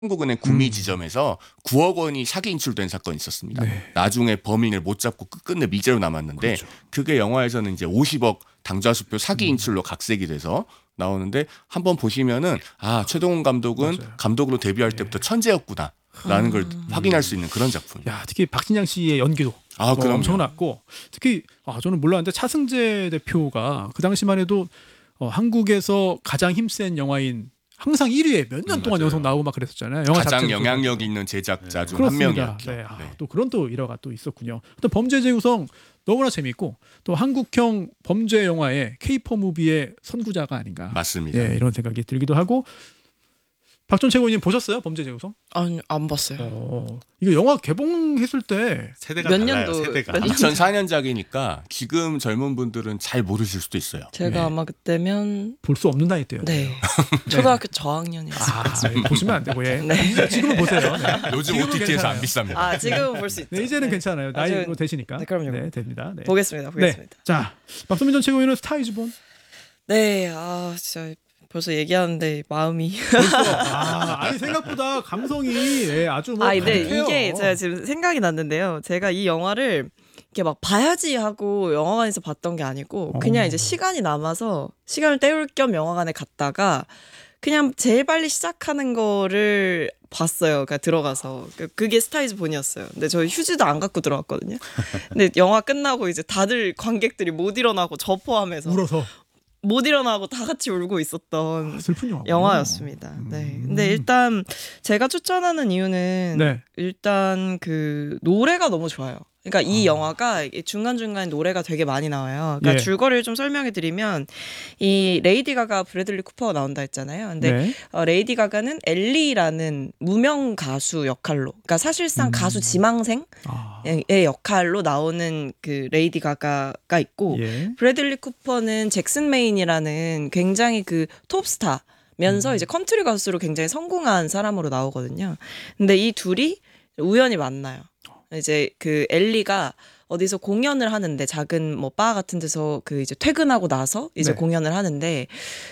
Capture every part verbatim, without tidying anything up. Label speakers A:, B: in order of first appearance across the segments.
A: 한국은행 구미 지점에서 구억 원이 사기 인출된 사건이 있었습니다.
B: 네.
A: 나중에 범인을 못 잡고 끝끝내 미제로 남았는데
B: 그렇죠.
A: 그게 영화에서는 이제 오십억 당좌수표 사기 인출로 각색이 돼서 나오는데 한번 보시면은 아 최동훈 감독은
B: 맞아요.
A: 감독으로 데뷔할 때부터 천재였구나. 라는 걸 확인할 수 있는 그런 작품.
B: 야, 특히 박진양 씨의 연기도
A: 아,
B: 어,
A: 그럼요.
B: 엄청났고 특히 아, 저는 몰랐는데 차승재 대표가 그 당시만 해도 어, 한국에서 가장 힘센 영화인 항상 일 위에 몇 년
A: 음,
B: 동안
A: 맞아요.
B: 연속 나오고 막 그랬었잖아요. 영화
A: 가장
B: 자체도
A: 영향력
B: 그렇고.
A: 있는 제작자 중 한
B: 그렇습니다.
A: 명이었죠.
B: 네, 아,
A: 네.
B: 또 그런 또 일화가 또 있었군요. 또 범죄 재구성 너무나 재밌고 또 한국형 범죄 영화의 K-팝 무비의 선구자가 아닌가.
A: 맞습니다.
B: 예, 이런 생각이 들기도 하고. 박전 최고님 보셨어요? 범죄 재구성?
C: 아니 안 봤어요.
B: 어, 이거 영화 개봉했을 때
D: 세대가
C: 몇
D: 달라요.
C: 년도-
D: 세대가.
C: 몇
A: 이천사 년작이니까 지금 젊은 분들은 잘 모르실 수도 있어요.
C: 제가
B: 네.
C: 아마 그때면
B: 볼 수 없는 나이 때요.
C: 네 초등학교 저학년이었어요.
B: 아, 예, 보시면 안 되고 예.
C: 네.
B: 지금은 보세요. 네.
A: 요즘
B: 지금은
A: 오티티에서 안
B: 괜찮아요.
A: 비쌉니다.
C: 아 지금은 볼 수 있죠.
B: 네, 이제는
C: 네.
B: 괜찮아요.
C: 아,
B: 나이로
C: 저-
B: 되시니까.
C: 네, 그럼요.
B: 네, 됩니다. 네.
C: 보겠습니다.
B: 네.
C: 보겠습니다.
B: 자, 박소민 전 최고위원은 스타이즈본.
C: 네, 아 진짜 벌써 얘기하는데 마음이.
B: 벌써 아, 아니 생각보다 감성이 예, 아주 뭐
C: 아, 근데
B: 가득해요.
C: 이게 제가 지금 생각이 났는데요. 제가 이 영화를 이렇게 막 봐야지 하고 영화관에서 봤던 게 아니고 그냥
B: 어.
C: 이제 시간이 남아서 시간을 때울 겸 영화관에 갔다가 그냥 제일 빨리 시작하는 거를 봤어요. 그러니까 들어가서 그게 스타이즈본이었어요. 근데 저 휴지도 안 갖고 들어갔거든요. 근데 영화 끝나고 이제 다들 관객들이 못 일어나고 저 포함해서
B: 울어서
C: 못 일어나고 다 같이 울고 있었던
B: 슬픈 영화.
C: 영화였습니다. 네. 근데 일단 제가 추천하는 이유는
B: 네.
C: 일단 그 노래가 너무 좋아요. 그러니까 이
B: 아.
C: 영화가 중간중간 노래가 되게 많이 나와요. 그러니까
B: 예.
C: 줄거리를 좀 설명해 드리면 이 레이디 가가 브래들리 쿠퍼가 나온다 했잖아요. 근데
B: 네.
C: 어, 레이디 가가는 엘리라는 무명 가수 역할로, 그러니까 사실상
B: 음.
C: 가수 지망생의
B: 아.
C: 역할로 나오는 그 레이디 가가가 있고
B: 예.
C: 브래들리 쿠퍼는 잭슨 메인이라는 굉장히 그 톱스타 면서
B: 음.
C: 이제 컨트리 가수로 굉장히 성공한 사람으로 나오거든요. 근데 이 둘이 우연히 만나요. 이제 그 엘리가 어디서 공연을 하는데 작은 뭐 바 같은 데서 그 이제 퇴근하고 나서 이제
B: 네.
C: 공연을 하는데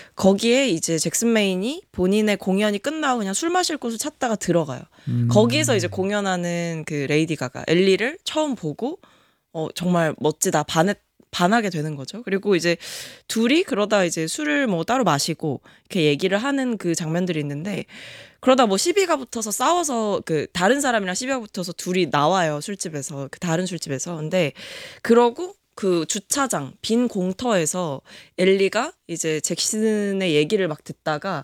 C: 거기에 이제 잭슨 메인이 본인의 공연이 끝나고 그냥 술 마실 곳을 찾다가 들어가요.
B: 음.
C: 거기서 이제 공연하는 그 레이디 가가 엘리를 처음 보고 어 정말 멋지다 반했 반하게 되는 거죠. 그리고 이제 둘이 그러다 이제 술을 뭐 따로 마시고 이렇게 얘기를 하는 그 장면들이 있는데 그러다 뭐 시비가 붙어서 싸워서 그 다른 사람이랑 시비가 붙어서 둘이 나와요. 술집에서 그 다른 술집에서. 근데 그러고 그 주차장 빈 공터에서 엘리가 이제 잭슨의 얘기를 막 듣다가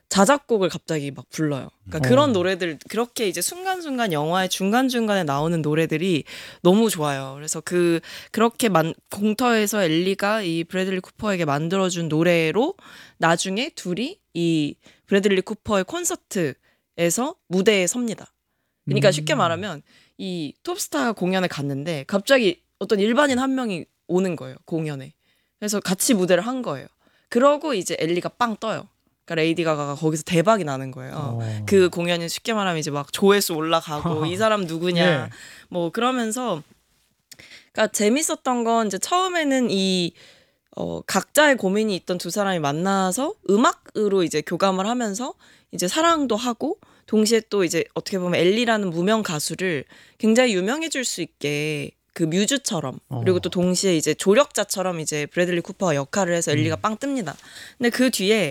C: 자작곡을 갑자기 막 불러요. 그러니까
B: 어.
C: 그런 노래들 그렇게 이제 순간순간 영화의 중간중간에 나오는 노래들이 너무 좋아요. 그래서 그 그렇게 만, 공터에서 엘리가 이 브래들리 쿠퍼에게 만들어준 노래로 나중에 둘이 이 브래들리 쿠퍼의 콘서트에서 무대에 섭니다. 그러니까
B: 음.
C: 쉽게 말하면 이 톱스타 공연에 갔는데 갑자기 어떤 일반인 한 명이 오는 거예요. 공연에. 그래서 같이 무대를 한 거예요. 그러고 이제 엘리가 빵 떠요. 그러니까 레이디 가가가 거기서 대박이 나는 거예요.
B: 어.
C: 그 공연이 쉽게 말하면 이제 막 조회수 올라가고 이 사람 누구냐
B: 예.
C: 뭐 그러면서 그러니까 재밌었던 건 이제 처음에는 이 어, 각자의 고민이 있던 두 사람이 만나서 음악으로 이제 교감을 하면서 이제 사랑도 하고 동시에 또 이제 어떻게 보면 엘리라는 무명 가수를 굉장히 유명해질 수 있게 그 뮤즈처럼 그리고
B: 어.
C: 또 동시에 이제 조력자처럼 이제 브래들리 쿠퍼가 역할을 해서 엘리가
B: 음.
C: 빵 뜹니다. 근데 그 뒤에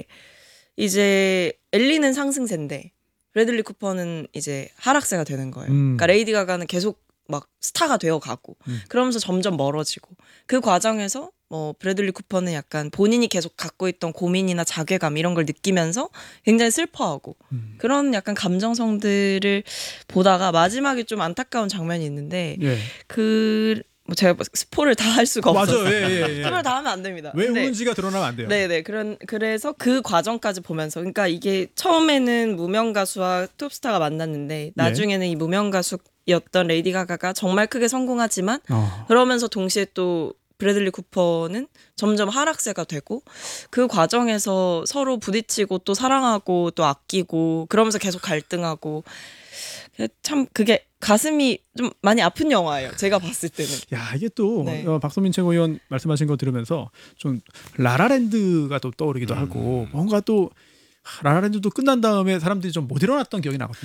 C: 이제 엘리는 상승세인데 브래들리 쿠퍼는 이제 하락세가 되는 거예요.
B: 음.
C: 그러니까 레이디 가가는 계속 막 스타가 되어 가고
B: 음.
C: 그러면서 점점 멀어지고 그 과정에서 뭐 브래들리 쿠퍼는 약간 본인이 계속 갖고 있던 고민이나 자괴감 이런 걸 느끼면서 굉장히 슬퍼하고
B: 음.
C: 그런 약간 감정성들을 보다가 마지막에 좀 안타까운 장면이 있는데
B: 예.
C: 그 뭐 제가 스포를 다 할 수가 없어서
B: 맞아요. 예, 예, 예.
C: 스포를 다 하면 안 됩니다.
B: 왜
C: 근데
B: 우는지가 드러나면 안 돼요.
C: 네네 그런 그래서 그 과정까지 보면서 그러니까 이게 처음에는 무명 가수와 톱스타가 만났는데 나중에는 이 무명 가수였던 레이디 가가가 정말 크게 성공하지만
B: 어.
C: 그러면서 동시에 또 브래들리 쿠퍼는 점점 하락세가 되고 그 과정에서 서로 부딪히고 또 사랑하고 또 아끼고 그러면서 계속 갈등하고 참 그게 가슴이 좀 많이 아픈 영화예요. 제가 봤을 때는.
B: 야 이게 또
C: 네.
B: 어, 박소민 최고위원 말씀하신 거 들으면서 좀 라라랜드가 또 떠오르기도
A: 음.
B: 하고 뭔가 또 라라랜드도 끝난 다음에 사람들이 좀 못 일어났던 기억이 나거든요.